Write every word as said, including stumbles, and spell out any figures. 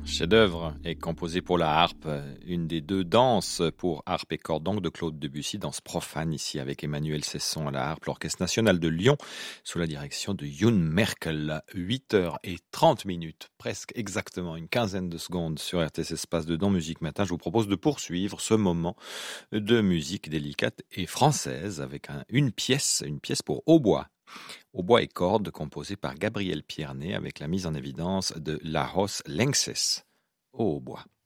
chef-d'œuvre est composé pour la harpe, une des deux danses pour harpe et cordes donc de Claude Debussy, danse profane ici avec Emmanuel Cesson à la harpe, l'Orchestre national de Lyon sous la direction de Youn Merkel. huit heures trente minutes, presque exactement une quinzaine de secondes sur R T S Espace de Dans Musique Matin. Je vous propose de poursuivre ce moment de musique délicate et française avec un, une pièce, une pièce pour hautbois. Hautbois et cordes composée par Gabriel Pierné avec la mise en évidence de Lajos Lences au hautbois.